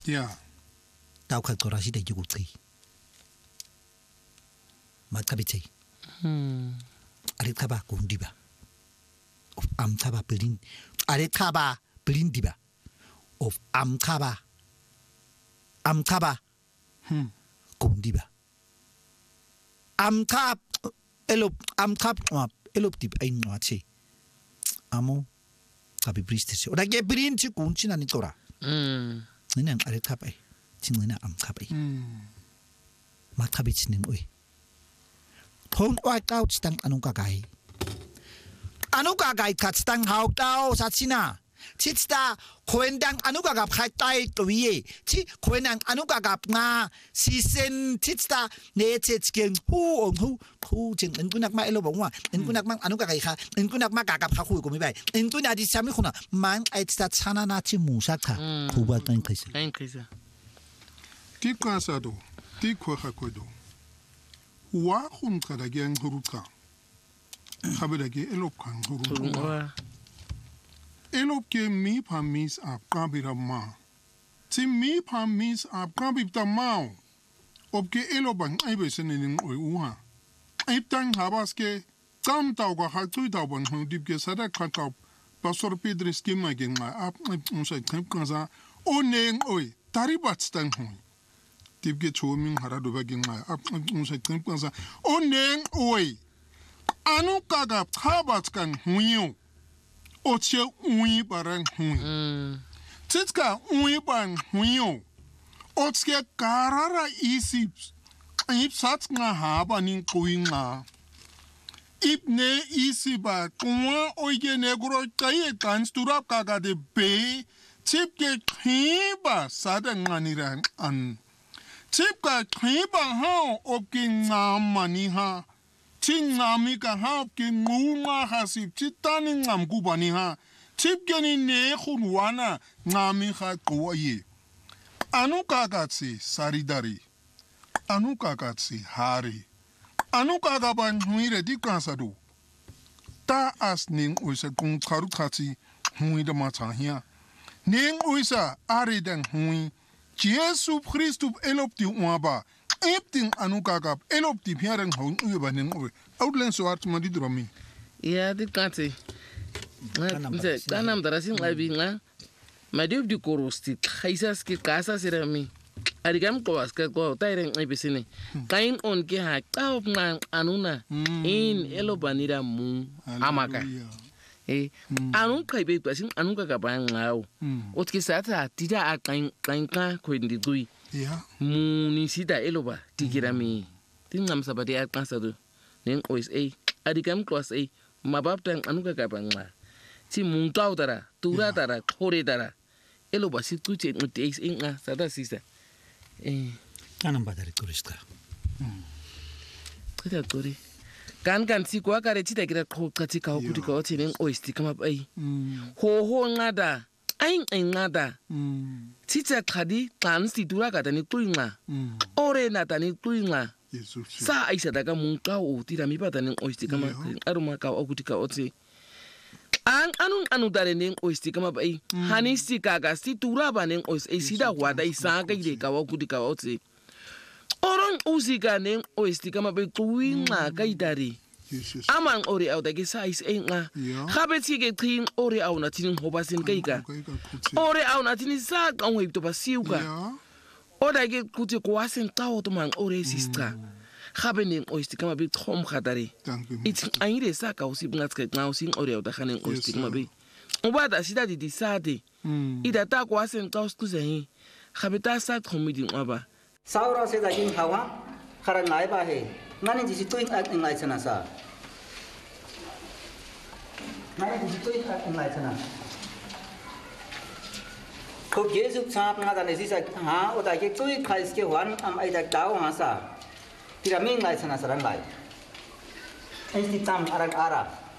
Ja. Tau ka korasi de jugutri. Mat kabitei. Arit kaba kundiba. Of am kaba pelin. Arit kaba pelin diba. Of am kaba. Am kaba. Kundiba. Am kab elop am kab elop dib ay noache. Amo kabi bristese. Ora ge brin chi kunchina ni tora. Nina arit kaba ay. Chingina am kaba ay. Mat kabitsin oi. Hong oai kau stang anung kagai. Anung kagai kat stang hau kau satsina. Chitsta koendang anung kagap khai tuye. Chi koendang anung kagap nga sisen chitsta ne chitgen hu jing enkunak ma elo bongwa. Enkunak mang anung kagai kha. Enkunak ma kagap kha hu ko mi bai. Enkuna di sami khuna mang aitsta chana na chi musa kha. Huba kan kaisa. Kan kaisa. Ti kasado. Ti kwa khakodo. Wa khun kada gen huruka khabela ge elop kan huruka elop ke mi pamis ap kabira ma ti mi pamis ap kabita ma op ke eloban ai be senin oi uha ai tang habaske tam taw ga khatu taw ban hu dip ke sada khataw pasor pedres ke ma gen ma ap musa kan kaza oneng oi taribat stang hu Tipke choming harado baging ma ap musa kansa oneng oi anu kaga khabat kan huyo oche ui barang huyo titska ui ban huyo otske karara isip sat nga haba nin kuinga ipne isiba kwa oige negro kai kan sturap kaga de be tipke khiba sadanganiran an Tipka khiba hao opki ngamani ha. Ti ngami ka ha opki ngunga hasip. Ti tani ngam kubani ha. Tipke ni ne khunwana ngami ha kuwa ye. Anu kakatsi saridari. Anu kakatsi hari. Anu kakaban huire di kansado. Ta as ning uisa kung karukatsi huida matahia. Ning uisa aridang hui. Jesu Christus elopti uaba epting anukagap elopti piarang hong ubanin uwe outland so art madidromi ya di kate kanam darasin labinga madib di korosti khaisas ki kasa sirami arigam ko aska ko taireng ebisine kain on ki ha tawp nang anuna in elobanira mu amaka anung kai be pasin anung ka bang ngau otki sata tida a kain ka ko ndi dui mu ni sida eloba tigirami tingam sabade a kansado nen ois adikam kwas mabaptang anung ka bang ma ti mung tau dara tura dara khore dara eloba situ che ntis inga sada sisa kanam badari turista Kita kori kan si kwa kare tita kira kati ka okuti ka otinen oisti kama bai ho ngada ain ngada tita khadi kan si dura ka tani tuinga ore na tani tuinga sa aisa daga munka o tira mi patani oisti kama aruma ka okuti ka oti anu dare nen oisti kama bai hani si kaga si dura ba nen ois sida wada isa ka ide ka okuti ka oti Orang usika neng oisti kama be tuinga kaitari. Amang ori au dagi sais nga. Khabeti ke trin ori au natin hobasin kaika. Ori au natin sa kan we to basiuka. Oda ge kuti kwasin tawo to mang ori sistra. Khabeneng oisti kama be thom khatari. It's aire sa ka usib ngat ka ngau sing ori au da khanen oisti kama be. Ubada sida di disade. Ida ta kwasin tawo skuzehi. Khabeta sa thomidi ngaba. Saura se daging hawa karang ngai ba he nani ji situin at ngai chana sa nani ji situin at ngai chana ko jesu chap na da ne si sa ha o da ke tui khai ke wan am ai da dau ha sa tira min ngai chana sa ran bai ai ti tam arang ara